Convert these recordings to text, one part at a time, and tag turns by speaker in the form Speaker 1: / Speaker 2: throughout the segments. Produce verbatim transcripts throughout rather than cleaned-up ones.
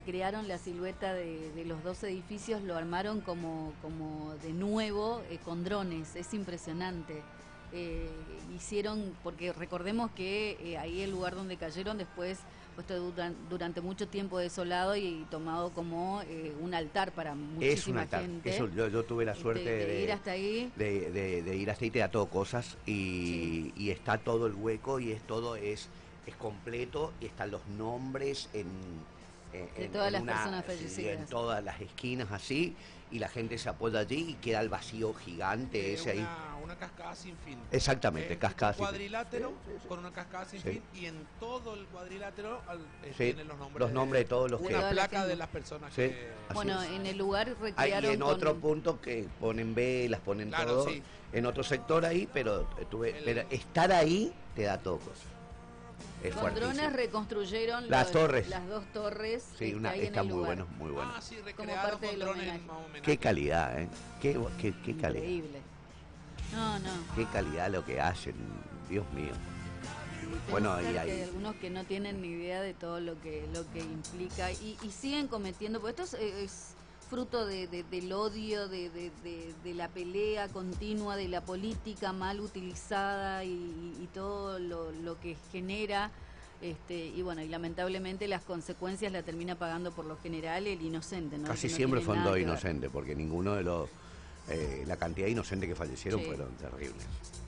Speaker 1: Crearon la silueta de, de los dos edificios, lo armaron como, como de nuevo eh, con drones, es impresionante. Eh, hicieron, porque recordemos que eh, ahí el lugar donde cayeron después puesto duran, durante mucho tiempo desolado y tomado como eh, un altar para muchísima
Speaker 2: es un altar.
Speaker 1: gente.
Speaker 2: Eso, yo, yo tuve la suerte
Speaker 1: de, de,
Speaker 2: de,
Speaker 1: ir hasta ahí.
Speaker 2: De, de, de ir hasta ahí, te da todo cosas y, sí. y está todo el hueco y es todo, es, es completo y están los nombres en... En,
Speaker 1: de todas
Speaker 2: en
Speaker 1: las
Speaker 2: una,
Speaker 1: personas fallecidas.
Speaker 2: en todas las esquinas así, y la gente se apoya allí y queda el vacío gigante
Speaker 3: eh,
Speaker 2: ese
Speaker 3: una,
Speaker 2: ahí.
Speaker 3: Una cascada sin fin.
Speaker 2: Exactamente,
Speaker 3: eh,
Speaker 2: cascada
Speaker 3: un
Speaker 2: sin
Speaker 3: cuadrilátero
Speaker 2: fin. Sí, sí, sí.
Speaker 3: con una cascada sin
Speaker 2: sí.
Speaker 3: fin, y en todo el cuadrilátero eh,
Speaker 2: sí.
Speaker 3: tienen los nombres.
Speaker 2: Los nombres de, de todos los
Speaker 3: una
Speaker 2: que...
Speaker 3: Una placa de las personas
Speaker 2: sí.
Speaker 3: que...
Speaker 1: Bueno,
Speaker 2: es.
Speaker 1: en el lugar recrearon.
Speaker 2: Hay en
Speaker 1: con...
Speaker 2: otro punto que ponen velas, ponen
Speaker 3: claro,
Speaker 2: todo,
Speaker 3: sí.
Speaker 2: en otro sector ahí, pero, tuve,
Speaker 3: el...
Speaker 2: pero estar ahí te da todo cosas. Es
Speaker 1: con drones reconstruyeron
Speaker 2: las
Speaker 1: los,
Speaker 2: torres,
Speaker 1: las dos torres.
Speaker 2: Sí, una,
Speaker 1: que hay
Speaker 2: está
Speaker 1: en el
Speaker 2: muy
Speaker 1: lugar.
Speaker 2: bueno, muy bueno.
Speaker 3: Ah, sí,
Speaker 1: como parte
Speaker 3: con
Speaker 1: del
Speaker 3: drones.
Speaker 2: Qué calidad, ¿eh? Qué, qué, qué calidad.
Speaker 1: Increíble. No, no.
Speaker 2: Qué calidad lo que hacen, Dios mío.
Speaker 1: Y
Speaker 2: bueno, y
Speaker 1: hay...
Speaker 2: hay
Speaker 1: algunos que no tienen ni idea de todo lo que lo que implica y, y siguen cometiendo, porque esto es, es fruto de, de, del odio, de, de, de, de la pelea continua, de la política mal utilizada y, y, y todo lo, lo que genera. Este, y bueno, y lamentablemente las consecuencias la termina pagando por lo general el inocente, ¿no?
Speaker 2: Casi
Speaker 1: no
Speaker 2: siempre son dos inocentes,
Speaker 1: ver.
Speaker 2: porque ninguno de los... Eh, la cantidad de inocentes que fallecieron sí. fueron terribles.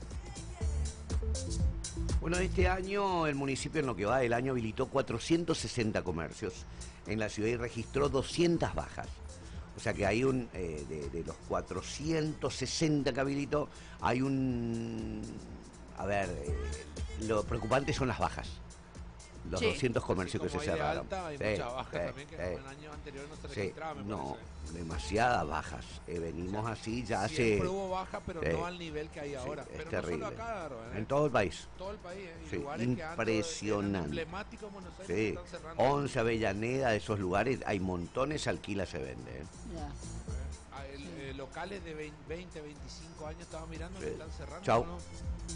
Speaker 2: Bueno, este año el municipio en lo que va del año habilitó cuatrocientos sesenta comercios en la ciudad y registró doscientas bajas. O sea que hay un, eh, de, de los cuatrocientos sesenta que habilitó, hay un... A ver, eh, lo preocupante son las bajas. Los sí. doscientos comercios
Speaker 3: sí,
Speaker 2: que se cerraron.
Speaker 3: Alta, hay
Speaker 2: sí,
Speaker 3: muchas bajas
Speaker 2: sí,
Speaker 3: también que
Speaker 2: sí.
Speaker 3: en años anteriores no se
Speaker 2: sí,
Speaker 3: registraba, me
Speaker 2: no,
Speaker 3: parece.
Speaker 2: demasiadas bajas. Eh, venimos o sea, así ya hace...
Speaker 3: Siempre hubo baja, pero
Speaker 2: sí,
Speaker 3: no al nivel que hay ahora.
Speaker 2: Sí,
Speaker 3: pero
Speaker 2: terrible.
Speaker 3: no solo acá, ¿eh?
Speaker 2: En todo el país.
Speaker 3: Todo el país, ¿eh? Y
Speaker 2: sí,
Speaker 3: lugares
Speaker 2: impresionante.
Speaker 3: Que emblemáticos Buenos Aires
Speaker 2: sí.
Speaker 3: que están cerrando.
Speaker 2: once Avellaneda, esos lugares, hay montones, se alquila, se vende. ¿eh?
Speaker 1: Yeah.
Speaker 3: El, sí. eh, locales de veinte, veinticinco años estaba mirando sí. que están cerrando.
Speaker 2: Chau.
Speaker 3: ¿No?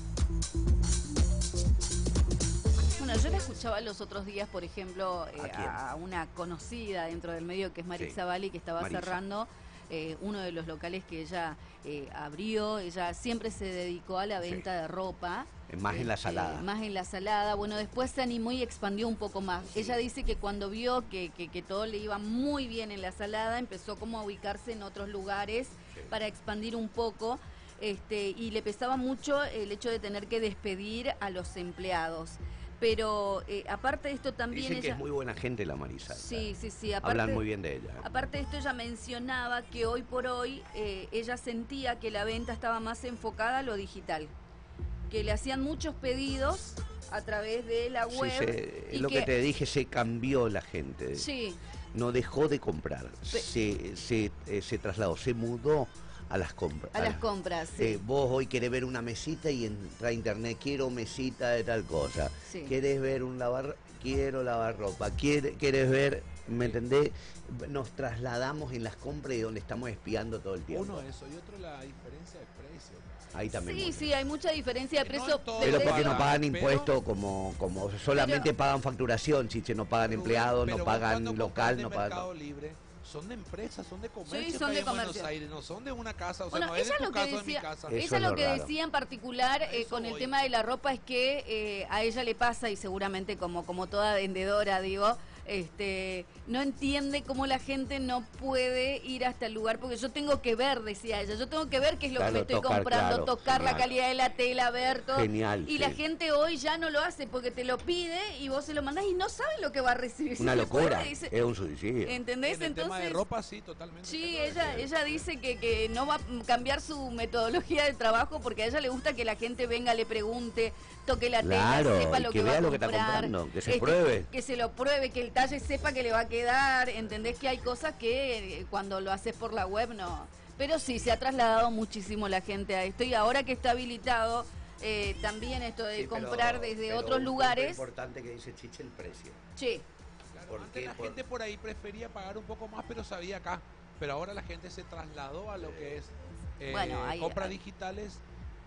Speaker 1: Bueno, yo la escuchaba los otros días, por ejemplo, eh, ¿A, a una conocida dentro del medio que es Marisa sí. Bali, que estaba Marisa. cerrando eh, uno de los locales que ella eh, abrió. Ella siempre se dedicó a la venta sí. de ropa.
Speaker 2: Más eh, en la salada.
Speaker 1: Eh, más en la salada. Bueno, después se animó y expandió un poco más. Sí. Ella dice que cuando vio que, que, que todo le iba muy bien en la salada, empezó como a ubicarse en otros lugares sí. para expandir un poco. Este, y le pesaba mucho el hecho de tener que despedir a los empleados. Pero eh, aparte de esto también
Speaker 2: dicen
Speaker 1: ella...
Speaker 2: que es muy buena gente la Marisa.
Speaker 1: Sí, sí, sí. Aparte,
Speaker 2: hablan muy bien de ella.
Speaker 1: Aparte de esto ella mencionaba que hoy por hoy eh, ella sentía que la venta estaba más enfocada a lo digital, que le hacían muchos pedidos a través de la web.
Speaker 2: Sí, se,
Speaker 1: y
Speaker 2: lo que... que te dije, se cambió la gente.
Speaker 1: Sí.
Speaker 2: No dejó de comprar, Pe... se, se, eh, se trasladó, se mudó a las compras.
Speaker 1: A, a las compras, sí.
Speaker 2: Eh, vos hoy querés ver una mesita y entra a internet, quiero mesita de tal cosa. Sí. Querés ver un lavar, quiero lavar ropa. Quieres, querés ver, ¿me entendés? Nos trasladamos en las compras y donde estamos espiando todo el tiempo.
Speaker 3: Uno eso y otro la diferencia de precio.
Speaker 2: Ahí también.
Speaker 1: Sí,
Speaker 2: bueno.
Speaker 1: sí, hay mucha diferencia de precio.
Speaker 2: No pero porque no pagan
Speaker 3: pero,
Speaker 2: impuestos como, como solamente
Speaker 1: pero,
Speaker 2: pagan facturación, chiche, no pagan empleados, no pagan local, no pagan.
Speaker 3: Mercado Libre, son de empresas, son de comercio,
Speaker 1: sí, son de comercio.
Speaker 3: Buenos Aires, no son de una casa, o
Speaker 1: bueno,
Speaker 3: sea, no es de tu
Speaker 1: lo
Speaker 3: casa
Speaker 1: que
Speaker 3: o de mi
Speaker 1: decía,
Speaker 3: casa.
Speaker 1: Ella
Speaker 2: es
Speaker 1: lo
Speaker 2: lo
Speaker 1: que
Speaker 2: raro.
Speaker 1: decía en particular eh, con
Speaker 3: voy.
Speaker 1: el tema de la ropa es que eh, a ella le pasa, y seguramente como, como toda vendedora, digo, este, no entiende cómo la gente no puede ir hasta el lugar, porque yo tengo que ver, decía ella, yo tengo que ver qué es lo
Speaker 2: claro,
Speaker 1: que me estoy
Speaker 2: tocar,
Speaker 1: comprando,
Speaker 2: claro,
Speaker 1: tocar
Speaker 2: genial.
Speaker 1: la calidad de la tela, ver todo.
Speaker 2: Genial,
Speaker 1: y
Speaker 2: sí.
Speaker 1: la gente hoy ya no lo hace porque te lo pide y vos se lo mandás y no sabe lo que va a recibir.
Speaker 2: Una
Speaker 1: si
Speaker 2: locura,
Speaker 1: puede, dice,
Speaker 2: es un suicidio.
Speaker 1: ¿entendés?
Speaker 3: En el
Speaker 1: Entonces,
Speaker 3: tema de ropa sí, totalmente.
Speaker 1: Sí, ella, ella dice que, que no va a cambiar su metodología de trabajo porque a ella le gusta que la gente venga, le pregunte, toque la
Speaker 2: claro,
Speaker 1: tela, sepa lo
Speaker 2: que,
Speaker 1: que
Speaker 2: vea
Speaker 1: va a
Speaker 2: lo que está
Speaker 1: comprar,
Speaker 2: comprando, que se
Speaker 1: este,
Speaker 2: pruebe.
Speaker 1: Que se lo pruebe, que el talle sepa que le va a quedar, entendés que hay cosas que eh, cuando lo haces por la web no. Pero sí, se ha trasladado muchísimo la gente a esto y ahora que está habilitado eh, también esto de
Speaker 2: sí,
Speaker 1: comprar
Speaker 2: pero,
Speaker 1: desde
Speaker 2: pero
Speaker 1: otros
Speaker 2: un
Speaker 1: lugares.
Speaker 2: Es importante que dice Chiche el precio.
Speaker 1: Sí.
Speaker 3: Claro,
Speaker 2: ¿Por
Speaker 3: antes
Speaker 2: qué?
Speaker 3: la
Speaker 2: Por...
Speaker 3: gente por ahí prefería pagar un poco más, pero sabía acá. Pero ahora la gente se trasladó a lo que es eh,
Speaker 1: bueno, hay,
Speaker 3: compras
Speaker 1: hay...
Speaker 3: digitales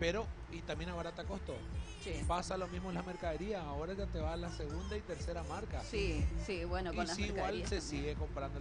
Speaker 3: pero y también abarata costo.
Speaker 1: Sí.
Speaker 3: Pasa lo mismo en la mercadería, ahora ya te va a la segunda y tercera marca.
Speaker 1: Sí, sí, bueno, con
Speaker 3: y
Speaker 1: las
Speaker 3: sí, igual
Speaker 1: mercaderías
Speaker 3: se
Speaker 1: también.
Speaker 3: sigue comprando